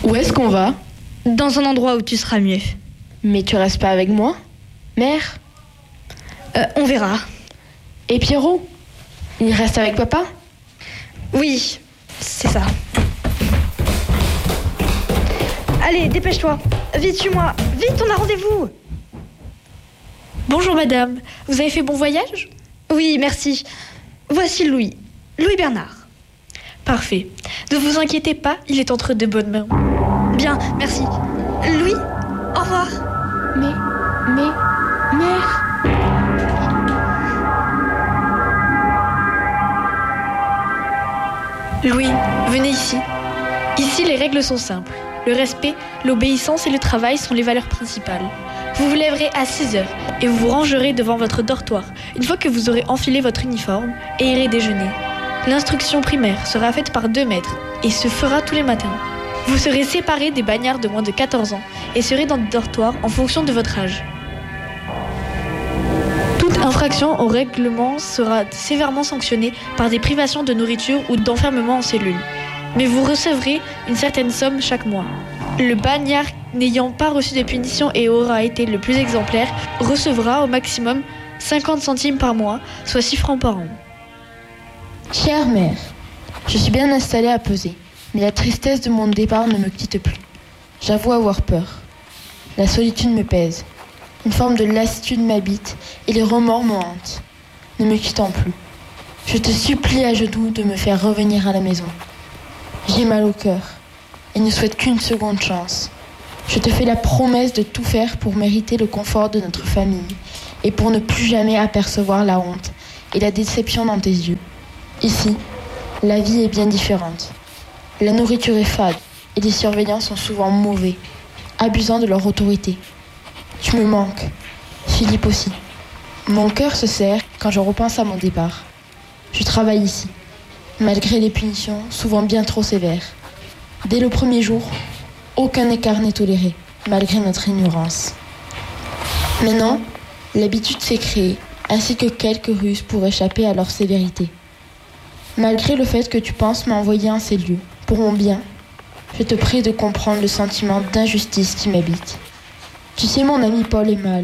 Où est-ce qu'on va? Dans un endroit où tu seras mieux. Mais tu restes pas avec moi, mère? On verra. Et Pierrot? Il reste avec papa? Oui, c'est ça. Allez, dépêche-toi. Vite, suis-moi. Vite, on a rendez-vous. Bonjour madame, vous avez fait bon voyage? Oui, merci. Voici Louis. Louis Bernard. Parfait. Ne vous inquiétez pas, il est entre de bonnes mains. Bien, merci. Louis, au revoir. Mère... Louis, venez ici. Ici, les règles sont simples. Le respect, l'obéissance et le travail sont les valeurs principales. Vous vous lèverez à 6h et vous vous rangerez devant votre dortoir une fois que vous aurez enfilé votre uniforme et irez déjeuner. L'instruction primaire sera faite par 2 maîtres et se fera tous les matins. Vous serez séparés des bagnards de moins de 14 ans et serez dans des dortoirs en fonction de votre âge. Toute infraction au règlement sera sévèrement sanctionnée par des privations de nourriture ou d'enfermement en cellule. Mais vous recevrez une certaine somme chaque mois. Le bagnard n'ayant pas reçu de punition et aura été le plus exemplaire recevra au maximum 50 centimes par mois, soit 6 francs par an. Chère mère, je suis bien installée à Pesé, mais la tristesse de mon départ ne me quitte plus. J'avoue avoir peur. La solitude me pèse. Une forme de lassitude m'habite et les remords me hantent, ne me quittant plus. Je te supplie à genoux de me faire revenir à la maison. J'ai mal au cœur et ne souhaite qu'une seconde chance. Je te fais la promesse de tout faire pour mériter le confort de notre famille et pour ne plus jamais apercevoir la honte et la déception dans tes yeux. Ici, la vie est bien différente. La nourriture est fade et les surveillants sont souvent mauvais, abusant de leur autorité. Tu me manques, Philippe aussi. Mon cœur se serre quand je repense à mon départ. Je travaille ici, malgré les punitions souvent bien trop sévères. Dès le premier jour, aucun écart n'est toléré, malgré notre ignorance. Maintenant, l'habitude s'est créée, ainsi que quelques ruses pour échapper à leur sévérité. Malgré le fait que tu penses m'envoyer en ces lieux, pour mon bien, je te prie de comprendre le sentiment d'injustice qui m'habite. Tu sais, mon ami Paul est mal.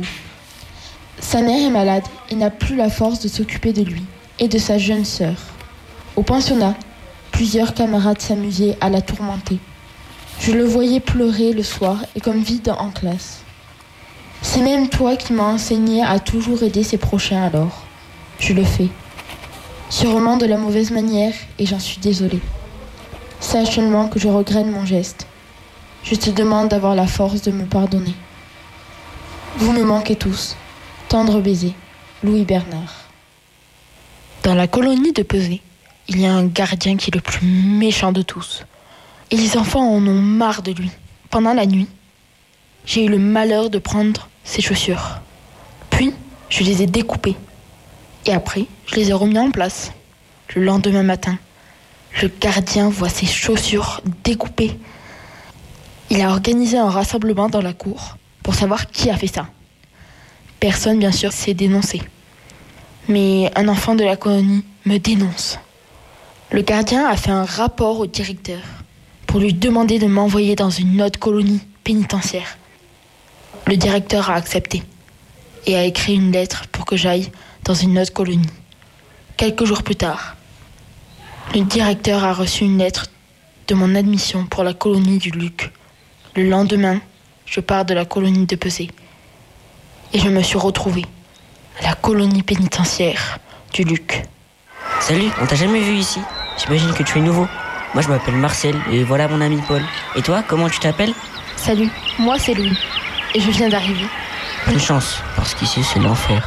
Sa mère est malade et n'a plus la force de s'occuper de lui et de sa jeune sœur. Au pensionnat, plusieurs camarades s'amusaient à la tourmenter. Je le voyais pleurer le soir et comme vide en classe. C'est même toi qui m'as enseigné à toujours aider ses prochains alors. Je le fais. Sûrement de la mauvaise manière et j'en suis désolée. Sache seulement que je regrette mon geste. Je te demande d'avoir la force de me pardonner. Vous me manquez tous. Tendre baiser, Louis Bernard. Dans la colonie de Pesé, il y a un gardien qui est le plus méchant de tous. Et les enfants en ont marre de lui. Pendant la nuit, j'ai eu le malheur de prendre ses chaussures. Puis, je les ai découpées. Et après, je les ai remis en place. Le lendemain matin, le gardien voit ses chaussures découpées. Il a organisé un rassemblement dans la cour pour savoir qui a fait ça. Personne, bien sûr, s'est dénoncé. Mais un enfant de la colonie me dénonce. Le gardien a fait un rapport au directeur pour lui demander de m'envoyer dans une autre colonie pénitentiaire. Le directeur a accepté et a écrit une lettre pour que j'aille dans une autre colonie. Quelques jours plus tard, le directeur a reçu une lettre de mon admission pour la colonie du Luc. Le lendemain, je pars de la colonie de Pesé et je me suis retrouvée à la colonie pénitentiaire du Luc. Salut, on t'a jamais vu ici. J'imagine que tu es nouveau. Moi je m'appelle Marcel et voilà mon ami Paul. Et toi, comment tu t'appelles? Salut, moi c'est Louis et je viens d'arriver. Bonne chance, parce qu'ici c'est l'enfer.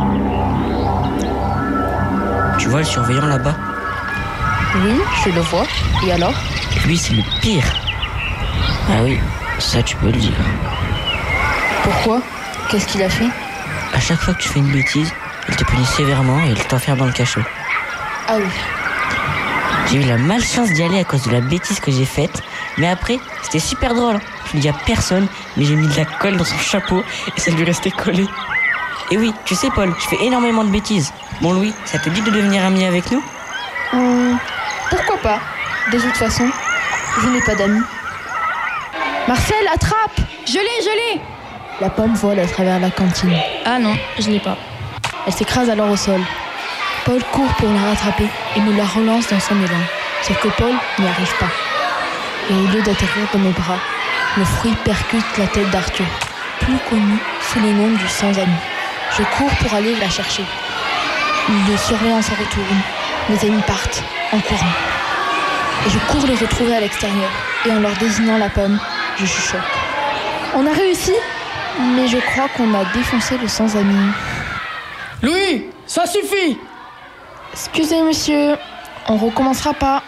Tu vois le surveillant là-bas? Oui, je le vois. Et alors? Lui c'est le pire. Ah oui, ça tu peux le dire. Pourquoi? Qu'est-ce qu'il a fait? À chaque fois que tu fais une bêtise, il te punit sévèrement et il t'enferme dans le cachot. Ah oui. J'ai eu la malchance d'y aller à cause de la bêtise que j'ai faite. Mais après, c'était super drôle. Je ne dis à personne, mais j'ai mis de la colle dans son chapeau et ça lui restait collé. Et oui, tu sais Paul, je fais énormément de bêtises. Bon Louis, ça te dit de devenir ami avec nous? Pourquoi pas? De toute façon, je n'ai pas d'amis. Marcel, attrape! Je l'ai! La pomme vole à travers la cantine. Ah non, je l'ai pas. Elle s'écrase alors au sol. Paul court pour la rattraper et me la relance dans son élan. Sauf que Paul n'y arrive pas. Et au lieu d'atterrir dans mes bras, le fruit percute la tête d'Arthur, plus connu sous le nom du sans-ami. Je cours pour aller la chercher. Le surveillant se retourne. Mes amis partent en courant. Et je cours les retrouver à l'extérieur. Et en leur désignant la pomme, je chuchote. On a réussi, mais je crois qu'on a défoncé le sans-ami. Louis, ça suffit! Excusez, monsieur, on recommencera pas.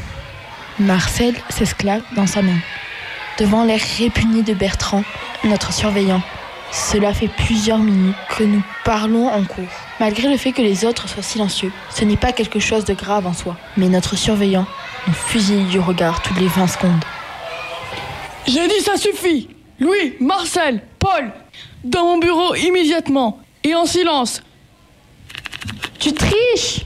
Marcel s'esclave dans sa main, devant l'air répugné de Bertrand, notre surveillant. Cela fait plusieurs minutes que nous parlons en cours. Malgré le fait que les autres soient silencieux, ce n'est pas quelque chose de grave en soi. Mais notre surveillant nous fusille du regard toutes les 20 secondes. J'ai dit ça suffit! Louis, Marcel, Paul, dans mon bureau immédiatement et en silence. Tu triches!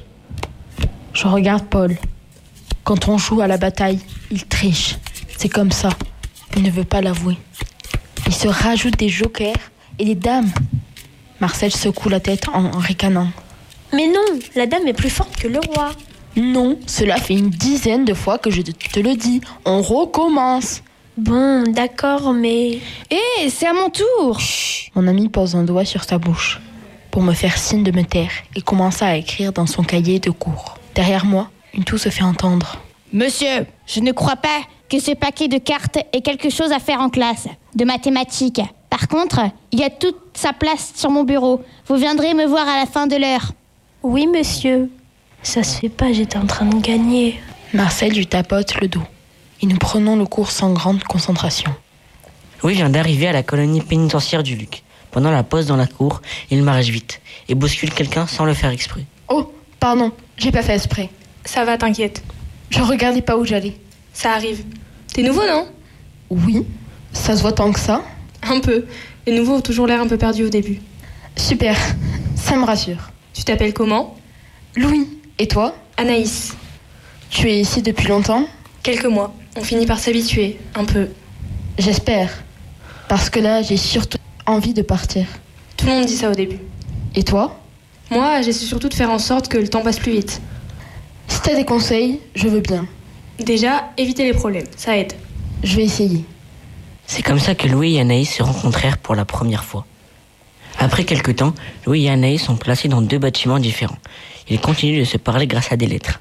Je regarde Paul. Quand on joue à la bataille, il triche. C'est comme ça. Il ne veut pas l'avouer. Il se rajoute des jokers et des dames. Marcel secoue la tête en ricanant. Mais non, la dame est plus forte que le roi. Non, cela fait une dizaine de fois que je te le dis. On recommence. Bon, d'accord, mais... Hé, c'est à mon tour! Mon ami pose un doigt sur sa bouche pour me faire signe de me taire et commença à écrire dans son cahier de cours. Derrière moi, une toux se fait entendre. Monsieur, je ne crois pas que ce paquet de cartes ait quelque chose à faire en classe, de mathématiques. Par contre, il y a toute sa place sur mon bureau. Vous viendrez me voir à la fin de l'heure. Oui, monsieur. Ça se fait pas, j'étais en train de gagner. Marcel lui tapote le dos. Et nous prenons le cours sans grande concentration. Louis vient d'arriver à la colonie pénitentiaire du Luc. Pendant la pause dans la cour, il marche vite et bouscule quelqu'un sans le faire exprès. Oh, pardon, j'ai pas fait exprès. Ça va, t'inquiète. Je regardais pas où j'allais. Ça arrive. T'es nouveau, non? Oui, ça se voit tant que ça. Un peu. Les nouveaux ont toujours l'air un peu perdus au début. Super, ça me rassure. Tu t'appelles comment? Louis, et toi? Anaïs. Tu es ici depuis longtemps? Quelques mois. On finit par s'habituer, un peu. J'espère. Parce que là, j'ai surtout envie de partir. Tout le monde dit ça au début. Et toi? Moi, j'essaie surtout de faire en sorte que le temps passe plus vite. Si t'as des conseils, je veux bien. Déjà, éviter les problèmes, ça aide. Je vais essayer. C'est comme ça que Louis et Anaïs se rencontrèrent pour la première fois. Après quelque temps, Louis et Anaïs sont placés dans 2 bâtiments différents. Ils continuent de se parler grâce à des lettres.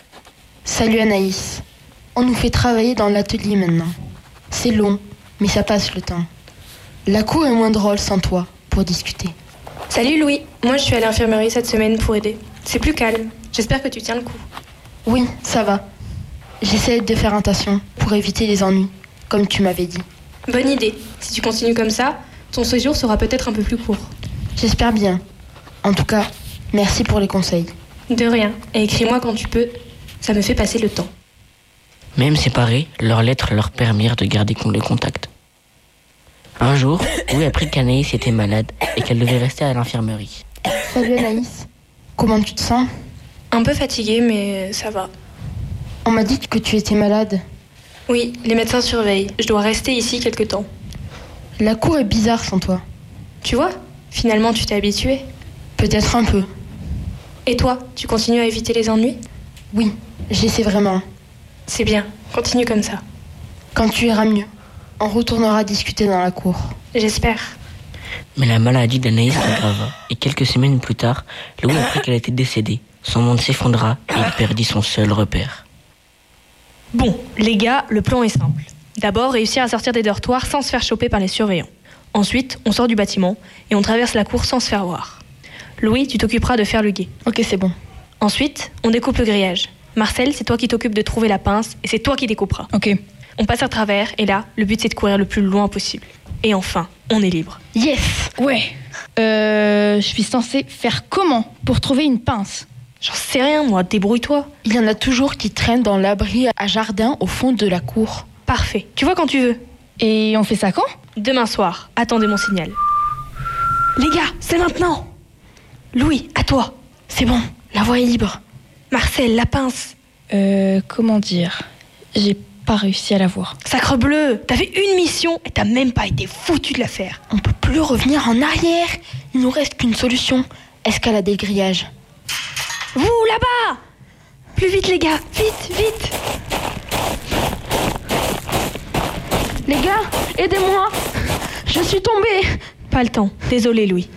Salut Anaïs. On nous fait travailler dans l'atelier maintenant. C'est long, mais ça passe le temps. La cour est moins drôle sans toi, pour discuter. Salut Louis, moi je suis à l'infirmerie cette semaine pour aider. C'est plus calme, j'espère que tu tiens le coup. Oui, ça va. J'essaie de faire attention pour éviter les ennuis, comme tu m'avais dit. Bonne idée, si tu continues comme ça, ton séjour sera peut-être un peu plus court. J'espère bien. En tout cas, merci pour les conseils. De rien, et écris-moi quand tu peux, ça me fait passer le temps. Même séparés, leurs lettres leur permirent de garder le contact. Un jour, Louis apprit qu'Anaïs était malade et qu'elle devait rester à l'infirmerie. Salut Anaïs. Comment tu te sens? Un peu fatiguée, mais ça va. On m'a dit que tu étais malade. Oui, les médecins surveillent. Je dois rester ici quelque temps. La cour est bizarre sans toi. Tu vois, finalement tu t'es habituée. Peut-être un peu. Et toi, tu continues à éviter les ennuis? Oui, j'essaie vraiment. C'est bien, continue comme ça. Quand tu iras mieux, on retournera discuter dans la cour. J'espère. Mais la maladie d'Anaïs s'aggrava, et quelques semaines plus tard, Louis apprit qu'elle était décédée. Son monde s'effondra et il perdit son seul repère. Bon, les gars, le plan est simple. D'abord, réussir à sortir des dortoirs sans se faire choper par les surveillants. Ensuite, on sort du bâtiment et on traverse la cour sans se faire voir. Louis, tu t'occuperas de faire le guet. Ok, c'est bon. Ensuite, on découpe le grillage. Marcel, c'est toi qui t'occupes de trouver la pince et c'est toi qui découperas. Ok. On passe à travers et là, le but c'est de courir le plus loin possible. Et enfin, on est libre. Yes! Ouais. Je suis censée faire comment pour trouver une pince? J'en sais rien, moi, débrouille-toi. Il y en a toujours qui traînent dans l'abri à jardin au fond de la cour. Parfait. Tu vois quand tu veux. Et on fait ça quand? Demain soir. Attendez mon signal. Les gars, c'est maintenant. Louis, à toi. C'est bon, la voie est libre. Marcel, la pince. Comment dire? J'ai pas réussi à la voir. Sacrebleu, t'avais une mission et t'as même pas été foutu de la faire. On peut plus revenir en arrière. Il nous reste qu'une solution. Escalader le grillage. Vous, là-bas! Plus vite, les gars, vite, vite! Les gars, aidez-moi. Je suis tombée. Pas le temps. Désolé, Louis.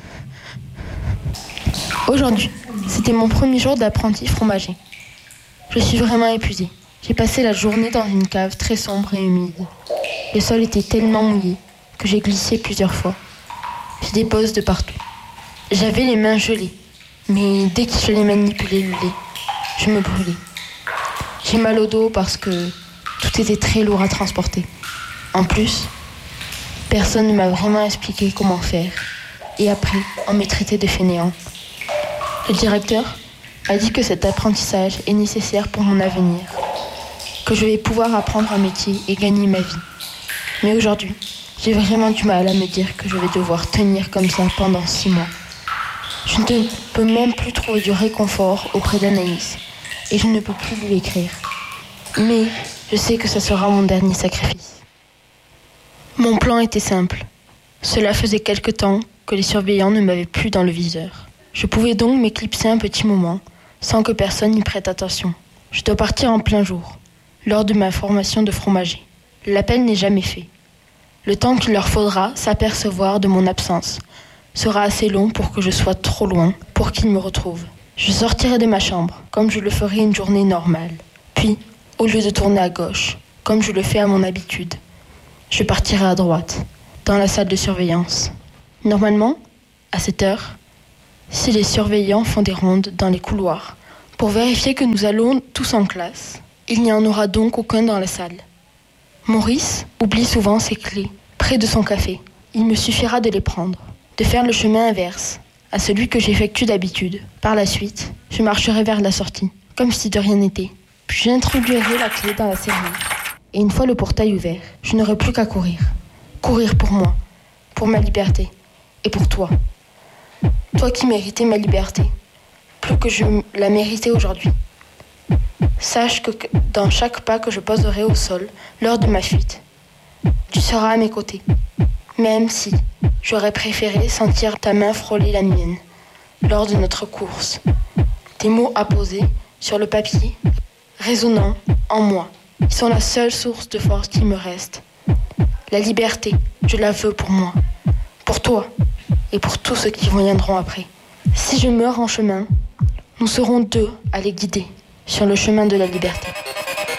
Aujourd'hui, c'était mon premier jour d'apprenti fromager. Je suis vraiment épuisée. J'ai passé la journée dans une cave très sombre et humide. Le sol était tellement mouillé que j'ai glissé plusieurs fois. J'ai des bosses de partout. J'avais les mains gelées, mais dès que je les manipulais le lait, je me brûlais. J'ai mal au dos parce que tout était très lourd à transporter. En plus, personne ne m'a vraiment expliqué comment faire. Et après, on m'a traité de fainéant. Le directeur a dit que cet apprentissage est nécessaire pour mon avenir, que je vais pouvoir apprendre un métier et gagner ma vie. Mais aujourd'hui, j'ai vraiment du mal à me dire que je vais devoir tenir comme ça pendant 6 mois. Je ne peux même plus trouver du réconfort auprès d'Anaïs et je ne peux plus lui écrire. Mais je sais que ce sera mon dernier sacrifice. Mon plan était simple. Cela faisait quelque temps que les surveillants ne m'avaient plus dans le viseur. Je pouvais donc m'éclipser un petit moment sans que personne n'y prête attention. Je dois partir en plein jour, lors de ma formation de fromager. L'appel n'est jamais fait. Le temps qu'il leur faudra s'apercevoir de mon absence sera assez long pour que je sois trop loin pour qu'ils me retrouvent. Je sortirai de ma chambre, comme je le ferai une journée normale. Puis, au lieu de tourner à gauche, comme je le fais à mon habitude, je partirai à droite, dans la salle de surveillance. Normalement, à cette heure, si les surveillants font des rondes dans les couloirs pour vérifier que nous allons tous en classe, il n'y en aura donc aucun dans la salle. Maurice oublie souvent ses clés près de son café. Il me suffira de les prendre, de faire le chemin inverse à celui que j'effectue d'habitude. Par la suite, je marcherai vers la sortie, comme si de rien n'était. Puis j'introduirai la clé dans la serrure. Et une fois le portail ouvert, je n'aurai plus qu'à courir. Courir pour moi, pour ma liberté et pour toi. Toi qui méritais ma liberté, plus que je la méritais aujourd'hui. Sache que dans chaque pas que je poserai au sol lors de ma fuite, tu seras à mes côtés. Même si j'aurais préféré sentir ta main frôler la mienne lors de notre course. Tes mots apposés sur le papier, résonnant en moi, ils sont la seule source de force qui me reste. La liberté, je la veux pour moi, pour toi et pour tous ceux qui viendront après. Si je meurs en chemin, nous serons 2 à les guider sur le chemin de la liberté.